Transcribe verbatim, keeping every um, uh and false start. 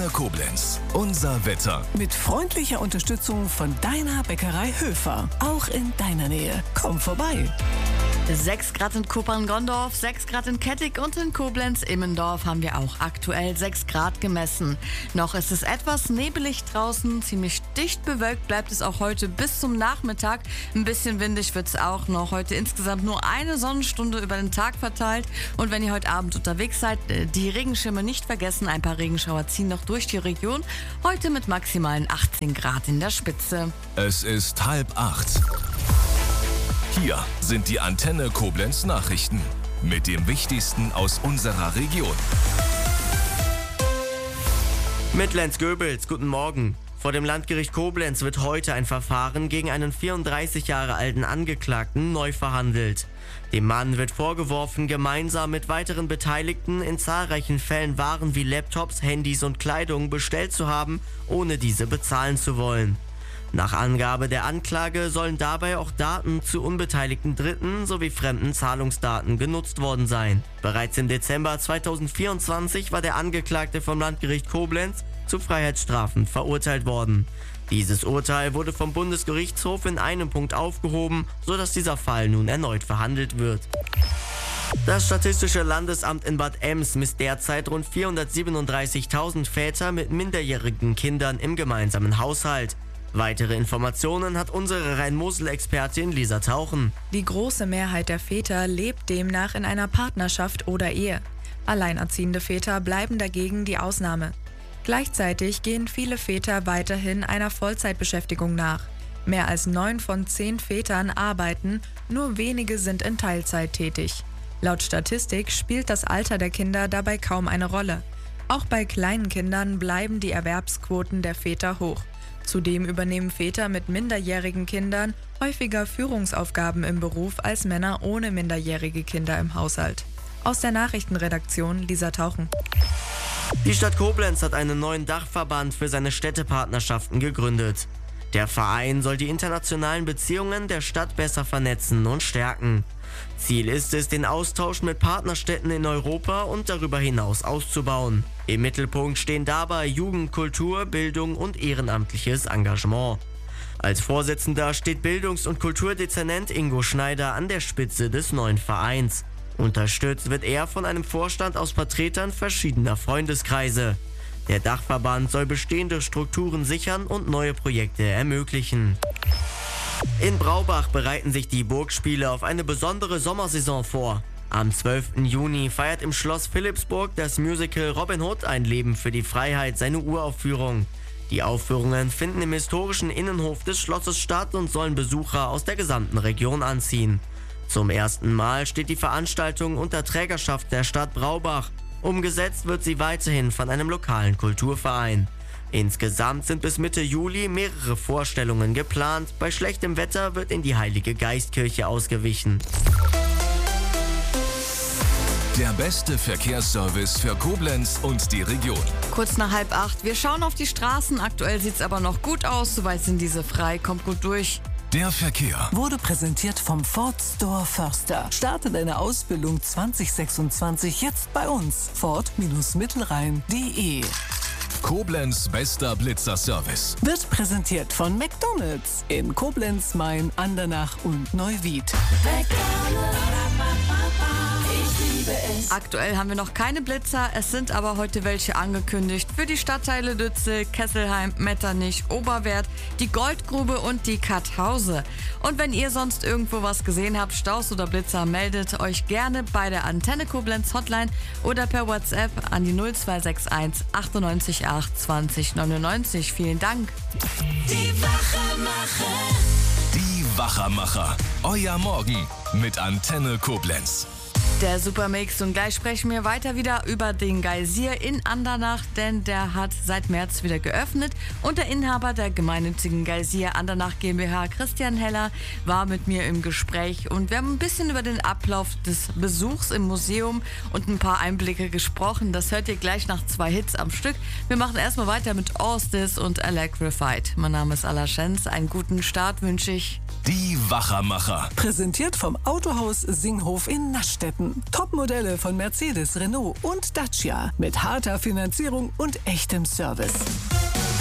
Antenne Koblenz. Unser Wetter. Mit freundlicher Unterstützung von deiner Bäckerei Höfer. Auch in deiner Nähe. Komm vorbei. sechs Grad in Kuppern-Gondorf, sechs Grad in Kettig und in Koblenz-Immendorf haben wir auch aktuell sechs Grad gemessen. Noch ist es etwas nebelig draußen, ziemlich dicht bewölkt bleibt es auch heute bis zum Nachmittag. Ein bisschen windig wird es auch noch. Heute insgesamt nur eine Sonnenstunde über den Tag verteilt. Und wenn ihr heute Abend unterwegs seid, die Regenschirme nicht vergessen. Ein paar Regenschauer ziehen noch durch die Region. Heute mit maximalen achtzehn Grad in der Spitze. Es ist halb acht. Hier sind die Antenne Koblenz Nachrichten mit dem Wichtigsten aus unserer Region. Mit Lenz Goebels, guten Morgen. Vor dem Landgericht Koblenz wird heute ein Verfahren gegen einen vierunddreißig Jahre alten Angeklagten neu verhandelt. Dem Mann wird vorgeworfen, gemeinsam mit weiteren Beteiligten in zahlreichen Fällen Waren wie Laptops, Handys und Kleidung bestellt zu haben, ohne diese bezahlen zu wollen. Nach Angabe der Anklage sollen dabei auch Daten zu unbeteiligten Dritten sowie fremden Zahlungsdaten genutzt worden sein. Bereits im Dezember zweitausendvierundzwanzig war der Angeklagte vom Landgericht Koblenz zu Freiheitsstrafen verurteilt worden. Dieses Urteil wurde vom Bundesgerichtshof in einem Punkt aufgehoben, sodass dieser Fall nun erneut verhandelt wird. Das Statistische Landesamt in Bad Ems misst derzeit rund vierhundertsiebenunddreißigtausend Väter mit minderjährigen Kindern im gemeinsamen Haushalt. Weitere Informationen hat unsere Rhein-Mosel-Expertin Lisa Tauchen. Die große Mehrheit der Väter lebt demnach in einer Partnerschaft oder Ehe. Alleinerziehende Väter bleiben dagegen die Ausnahme. Gleichzeitig gehen viele Väter weiterhin einer Vollzeitbeschäftigung nach. Mehr als neun von zehn Vätern arbeiten, nur wenige sind in Teilzeit tätig. Laut Statistik spielt das Alter der Kinder dabei kaum eine Rolle. Auch bei kleinen Kindern bleiben die Erwerbsquoten der Väter hoch. Zudem übernehmen Väter mit minderjährigen Kindern häufiger Führungsaufgaben im Beruf als Männer ohne minderjährige Kinder im Haushalt. Aus der Nachrichtenredaktion Lisa Tauchen. Die Stadt Koblenz hat einen neuen Dachverband für seine Städtepartnerschaften gegründet. Der Verein soll die internationalen Beziehungen der Stadt besser vernetzen und stärken. Ziel ist es, den Austausch mit Partnerstädten in Europa und darüber hinaus auszubauen. Im Mittelpunkt stehen dabei Jugend, Kultur, Bildung und ehrenamtliches Engagement. Als Vorsitzender steht Bildungs- und Kulturdezernent Ingo Schneider an der Spitze des neuen Vereins. Unterstützt wird er von einem Vorstand aus Vertretern verschiedener Freundeskreise. Der Dachverband soll bestehende Strukturen sichern und neue Projekte ermöglichen. In Braubach bereiten sich die Burgspiele auf eine besondere Sommersaison vor. Am zwölften Juni feiert im Schloss Philippsburg das Musical Robin Hood – Ein Leben für die Freiheit seine Uraufführung. Die Aufführungen finden im historischen Innenhof des Schlosses statt und sollen Besucher aus der gesamten Region anziehen. Zum ersten Mal steht die Veranstaltung unter Trägerschaft der Stadt Braubach. Umgesetzt wird sie weiterhin von einem lokalen Kulturverein. Insgesamt sind bis Mitte Juli mehrere Vorstellungen geplant. Bei schlechtem Wetter wird in die Heilige Geistkirche ausgewichen. Der beste Verkehrsservice für Koblenz und die Region. Kurz nach halb acht. Wir schauen auf die Straßen. Aktuell sieht es aber noch gut aus. Soweit sind diese frei. Kommt gut durch. Der Verkehr wurde präsentiert vom Ford Store Förster. Starte deine Ausbildung zwanzig sechsundzwanzig jetzt bei uns. Ford Mittelrhein punkt de. Koblenz bester Blitzerservice Wird präsentiert von McDonald's in Koblenz, Main, Andernach und Neuwied. Aktuell haben wir noch keine Blitzer, es sind aber heute welche angekündigt für die Stadtteile Lützel, Kesselheim, Metternich, Oberwerth, die Goldgrube und die Karthause. Und wenn ihr sonst irgendwo was gesehen habt, Staus oder Blitzer, meldet euch gerne bei der Antenne Koblenz Hotline oder per WhatsApp an die null zwei sechs eins achtundneunzig acht zwanzig neunundneunzig. Vielen Dank. Die Wachermacher. Die Wachermacher. Euer Morgen mit Antenne Koblenz. Der Supermix und gleich sprechen wir weiter wieder über den Geysir in Andernach, denn der hat seit März wieder geöffnet und der Inhaber der gemeinnützigen Geysir Andernach GmbH, Christian Heller, war mit mir im Gespräch und wir haben ein bisschen über den Ablauf des Besuchs im Museum und ein paar Einblicke gesprochen. Das hört ihr gleich nach zwei Hits am Stück. Wir machen erstmal weiter mit Orstis und Electrified. Mein Name ist Alla Schenz, einen guten Start wünsche ich. Die Wachermacher. Präsentiert vom Autohaus Singhof in Naschstetten. kaufen. Top-Modelle von Mercedes, Renault und Dacia mit harter Finanzierung und echtem Service.